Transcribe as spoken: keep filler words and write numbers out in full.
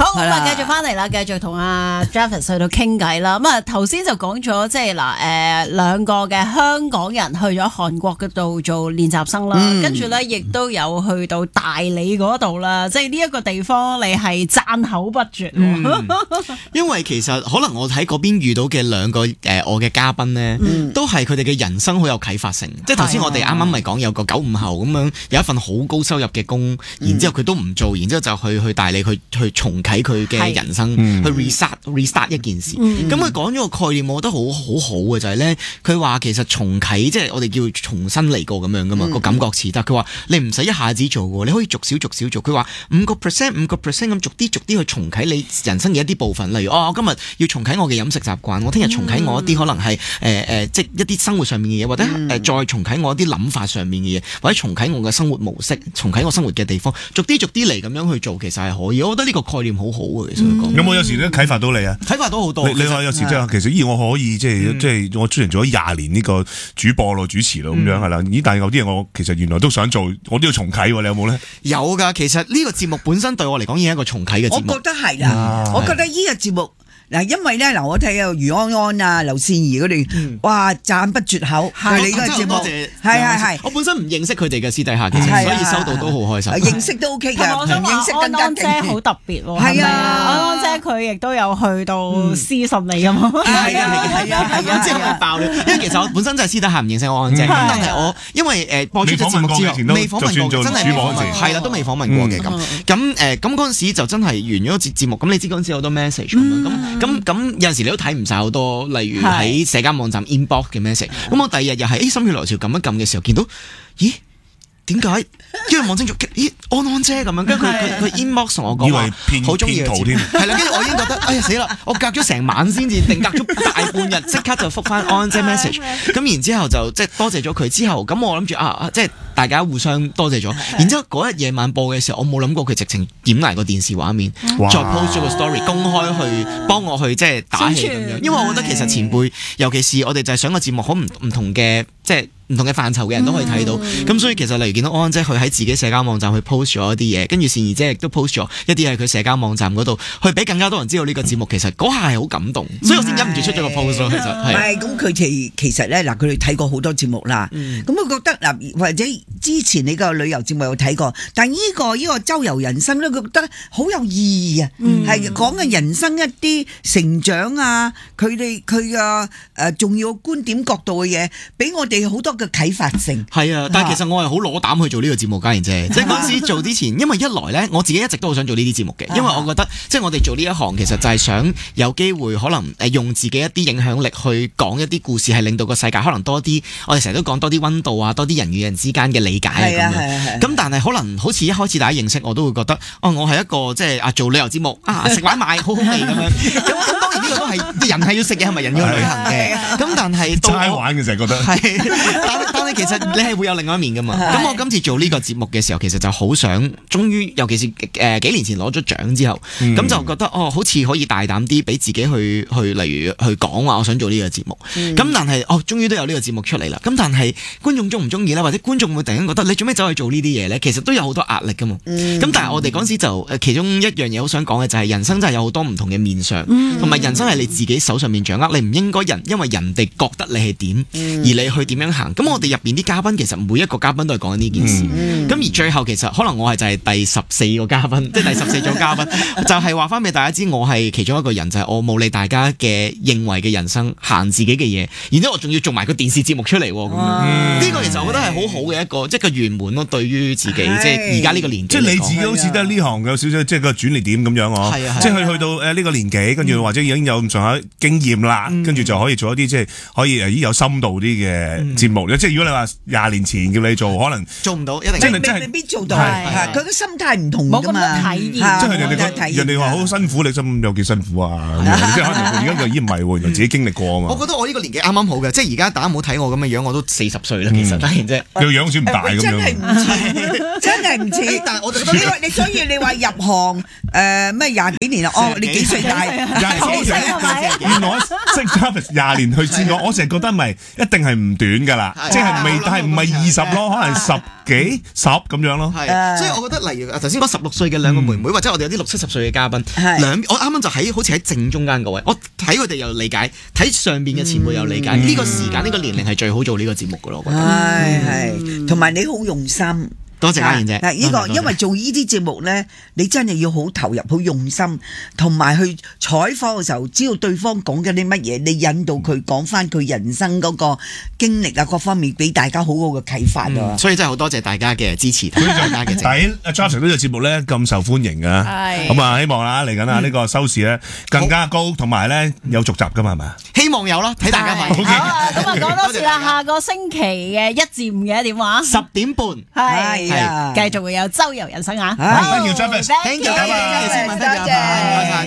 好，咁啊，繼續翻嚟啦，繼續同阿 Javis 去到傾偈啦。咁啊，頭先就講咗即係嗱，誒兩個嘅香港人去咗韓國嗰度做練習生啦，嗯、跟住咧亦都有去到大理嗰度啦。即係呢一個地方，你係讚口不絕。嗯、 因為其實可能我喺嗰邊遇到嘅兩個誒、呃、我嘅嘉賓咧，嗯、都係佢哋嘅人生好有啟發性。嗯、即係頭先我哋啱啱咪講有個九五後咁樣有一份好高收入嘅工，嗯、然之後佢都唔做，然之後就去去大理去去重啟佢嘅人生，去 reset restart 一件事。咁佢講咗個概念，我覺得好好好嘅就係咧，佢話其實重啟即係我哋叫重新嚟過咁樣噶嘛，個、嗯、感覺似得。佢話你唔使一下子做嘅，你可以逐少逐少做。佢話五個 percent 五個 percent 咁逐啲逐啲去重啟你人生嘅一啲部分，例如哦，我今日要重啟我嘅飲食習慣，我聽日重啟我一啲可能係誒誒，即係一啲生活上面嘅嘢，或者誒、呃、再重啟我一啲諗法上面嘅嘢，或者重啟我嘅生活模式，重啟我生活嘅地方，逐啲逐啲嚟咁樣去做，其實係可以。我覺得呢個概念好好嘅，其實佢講。 有冇有時都啟發到你啊？ 啟發到好多。 你話有時即係其實咦，我可以即係即係我出嚟做咗廿年呢個主播咯、主持咯咁樣係啦。咦，但係有啲嘢我其實原來都想做，我都要重啟喎。你有冇咧？ 有㗎，其實呢個節目本身對我嚟講已經係一個重啟嘅節目。 我覺得係啦，啊、我覺得呢個節目。嗱，因為咧嗱，我睇有余安安啊、劉善儀佢哋，哇讚不絕口，對你呢個節目，係係係。 我本身唔認識佢哋嘅私底下，其實所以收到都好開心。 認識都 OK 㗎， 我想話安安姐好特別喎，係啊，安安姐佢亦都有去到私信你㗎嘛， 係啊係啊係啊係啊， 即係爆料。因為其實我本身就係私底下唔認識安安姐，但係我因為誒播出咗節目之後，未訪問過，真係未訪問，係啦都未訪問過嘅咁。咁誒咁嗰陣時就真係完咗節節目，咁你知嗰陣時好多 message 咁樣，咁咁咁有陣時你都睇唔晒好多，例如喺社交網站 inbox 嘅 message。咁我第二日又係誒心血來潮撳一撳嘅時候，見到咦點解？跟住望清楚，咦安安姐咁樣，跟住佢佢佢 inbox 同我講話好中意嘅節目，係啦，跟住我已經覺得哎呀死啦！我隔咗成晚先至，定隔咗大半日，即刻就覆翻安安姐 message。咁然之後就即係多謝咗佢之後，咁我諗住啊即係大家互相多謝咗。然之後嗰日夜晚播嘅時候，我冇諗過佢直情點埋個電視畫面，再 post 咗個 story 公開去幫我去即係打氣咁樣。因為我覺得其實前輩，尤其是我哋就係想個節目好唔唔同嘅即係。唔同嘅範疇嘅人都可以睇到，咁、嗯、所以其實例如見到安安姐佢喺自己社交網站去 post 咗一啲嘢，跟住善儀姐亦都 post 咗一啲喺佢社交網站嗰度，去俾更加多人知道呢個節目。其實嗰下係好感動，所以我先忍唔住出咗個 post 咯。其實係。係咁，佢哋其實咧嗱，佢哋睇過好多節目啦。咁、嗯、我覺得嗱，或者之前你個旅遊節目有睇過，但呢、呢個呢、呢個周遊人生咧，佢覺得好有意義啊，係講嘅人生一啲成長啊，佢哋佢嘅誒重要觀點角度嘅嘢，俾我哋好多嘅啟發性。 係啊，但係其實我係好攞膽去做呢個節目，家燕姐。即係嗰陣時做之前，因為一來咧，我自己一直都好想做呢啲節目嘅，因為我覺得即係我哋做呢一行，其實就係想有機會可能誒用自己一啲影響力去講一啲故事，係令到個世界可能多啲。我哋成日都講多啲溫度啊，多啲人與人之間嘅理解啊咁樣。咁但係可能好似一開始大家認識我都會覺得，哦，我係一個即係啊做旅遊節目啊食玩買好好味咁樣。咁咁當然呢個都係人係要食嘢，係咪人要旅行嘅？咁但係齋玩嘅成日覺得係，但但係其實你係會有另外一面噶嘛。咁我今次做呢個節目嘅時候，其實就好想，終於尤其是誒幾年前攞咗獎之後，咁、嗯、就覺得哦，好似可以大膽啲俾自己去去，例如去講話我想做呢個節目。咁、嗯、但係哦，終於都有呢個節目出嚟啦。咁但係觀眾中唔中意咧，或者觀眾會突然間覺得你做咩走去做呢啲嘢咧？其實都有好多壓力噶嘛。咁、嗯、但係我哋嗰陣時就其中一樣嘢好想講嘅就係人生真係有好多唔同嘅面相，同埋、嗯、人生係你自己手上面掌握，你唔應該人因為人哋覺得你係點，嗯、而你去點樣行。咁我哋入邊啲嘉賓其實每一個嘉賓都係講緊呢件事。咁、嗯、而最後其實可能我係就係第十四個嘉賓，即係第十四組嘉賓，就係話翻俾大家知，我係其中一個人，就係、是、我冇理大家嘅認為嘅人生，行自己嘅嘢，然之後我仲要做埋個電視節目出嚟。咁呢、嗯、個其實我覺得係好好嘅一個，即係個圓滿咯。對於自己，即係而家呢個年紀， 即係你自己好似得呢行有少少即係個轉捩點咁樣哦。即係去到誒呢個年紀，跟住或者已經有咁上下經驗啦，跟住、嗯、就可以做一啲即係可以誒有深度啲嘅節目。嗯、即係如果你話廿年前叫你做，可能做唔到，一定真係未必做到。佢嘅心態唔同㗎嘛，體驗。 即係人哋人哋話好辛苦，你心有幾辛苦啊？即係可能而家就已經唔係喎，原來自己經歷過啊嘛。 我覺得我呢個年紀啱啱好嘅，即係而家大家唔好睇我咁嘅樣，我都四十歲啦，其實當然啫。 個樣算唔大咁樣。 真係唔似，真係唔似。 但係我覺得你話你所以你話入行誒咩廿幾年啦？哦，你幾歲大？ 廿幾歲原來識 Jarvis 廿年去試過，我成日覺得咪一定係唔短㗎啦，即係未，但係唔係二十咯，可能十幾十咁樣咯。 係，所以我覺得例如頭先嗰十六歲嘅兩個妹妹，或者我哋有啲六七十歲嘅嘉賓，兩我啱啱就喺好似喺正中間嗰位，我睇佢哋又理解，睇上邊嘅前輩又理解，呢個時間呢個年齡係最好做呢個節目㗎咯，我覺得。 係係，同埋你好用心。 多謝家燕姐。 嗱，呢個因為做呢啲節目咧，你真係要好投入、好用心，同埋去採訪嘅時候，知道對方講緊啲乜嘢，你引導佢講翻佢人生嗰個經歷啊，各方面俾大家好好嘅啟發啊！ 所以真係好多謝大家嘅支持，同大家嘅。 睇阿 Jarvis 呢個節目咧咁受歡迎啊，咁啊希望啦嚟緊啊呢個收視咧更加高，同埋咧有續集㗎嘛係咪？ 希望有啦，睇大家反應。 好啊，咁啊講多次啦，下個星期嘅一至五嘅點話？ 十點半係。繼續會有周遊人生啊！ Thank you Jarvis， Thank you， 多謝。